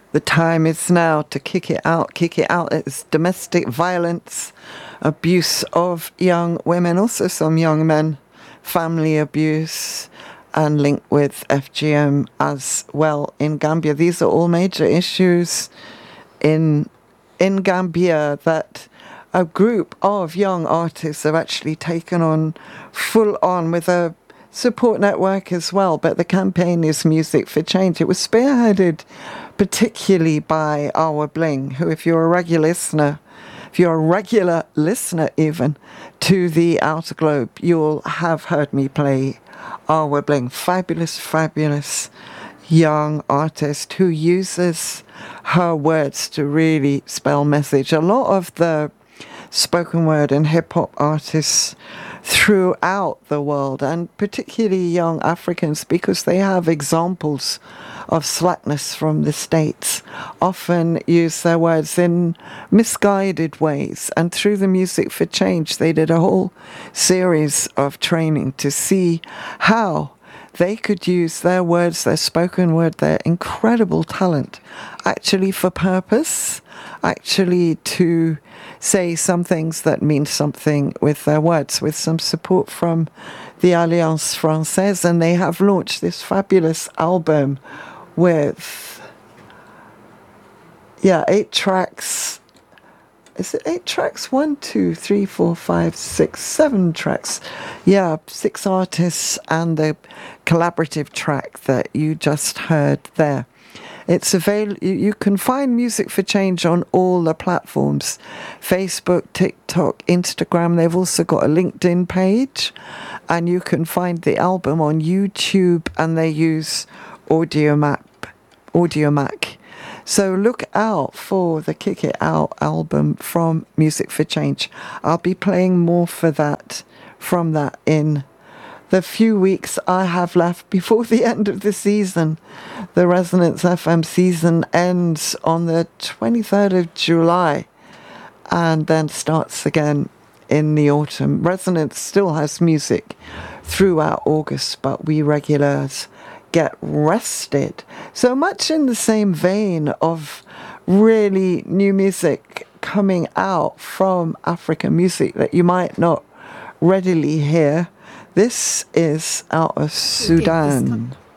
The time is now to kick it out. Kick it out. It's domestic violence, abuse of young women, also some young men, family abuse, and linked with FGM as well in Gambia. These are all major issues in Gambia that a group of young artists have actually taken on full on with a support network as well. But the campaign is Music for Change. It was spearheaded particularly by Our Bling, who, if you're a regular listener even to the Outer Globe, you'll have heard me play Our Bling. Fabulous young artist who uses her words to really spell message. A lot of the spoken word and hip-hop artists throughout the world, and particularly young Africans, because they have examples of slackness from the States, often use their words in misguided ways. And through the Music for Change, they did a whole series of training to see how they could use their words, their spoken word, their incredible talent, actually for purpose, actually to say some things that mean something with their words, with some support from the Alliance Française. And they have launched this fabulous album with, 8 tracks. Is it 8 tracks? 1, 2, 3, 4, 5, 6, 7 tracks. 6 artists and the collaborative track that you just heard there. It's available. You can find Music for Change on all the platforms: Facebook, TikTok, Instagram. They've also got a LinkedIn page, and you can find the album on YouTube, and they use Audiomack. So look out for the Kick It Out album from Music for Change. I'll be playing more from that in the few weeks I have left before the end of the season. The Resonance FM season ends on the 23rd of July and then starts again in the autumn. Resonance still has music throughout August, but we regulars get rested. So much in the same vein of really new music coming out from African music that you might not readily hear. This is out of Sudan.